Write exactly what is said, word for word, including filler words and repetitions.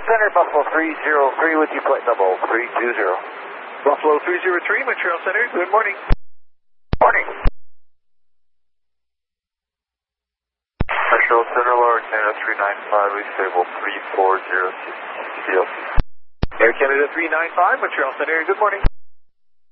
Center, Buffalo three zero three with you, flight level three two zero. Buffalo three zero three, Montreal Center, good morning. Morning. Montreal Center, Lower Canada three nine five, we stable three four zero six, C L C. Air Canada three nine five, Montreal Center, good morning.